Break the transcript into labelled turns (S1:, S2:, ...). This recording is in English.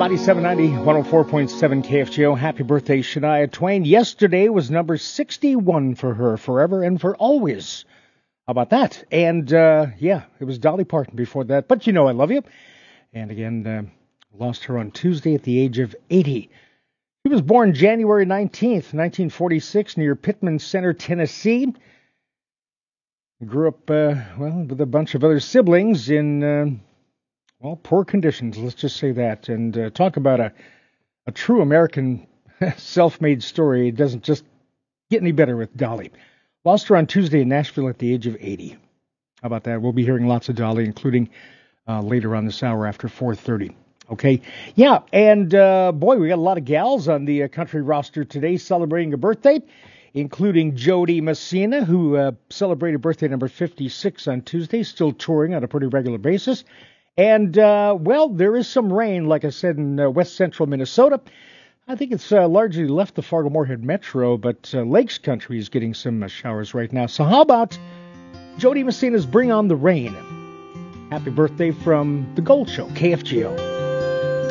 S1: Mighty 790, 104.7 KFGO. Happy birthday, Shania Twain. Yesterday was number 61 for her, forever and for always. How about that? And, it was Dolly Parton before that. But you know I love you. And again, lost her on Tuesday at the age of 80. She was born January 19th, 1946, near Pittman Center, Tennessee. Grew up, with a bunch of other siblings in, poor conditions, let's just say that. And talk about a true American self-made story. It doesn't just get any better with Dolly. Lost her on Tuesday in Nashville at the age of 80. How about that? We'll be hearing lots of Dolly, including later on this hour after 4:30. Okay? Yeah, and we got a lot of gals on the country roster today celebrating a birthday, including Jody Messina, who celebrated birthday number 56 on Tuesday, still touring on a pretty regular basis. And, there is some rain, like I said, in west central Minnesota. I think it's largely left the Fargo-Moorhead Metro, but Lakes Country is getting some showers right now. So how about Jody Messina's Bring on the Rain? Happy birthday from The Gold Show, KFGO.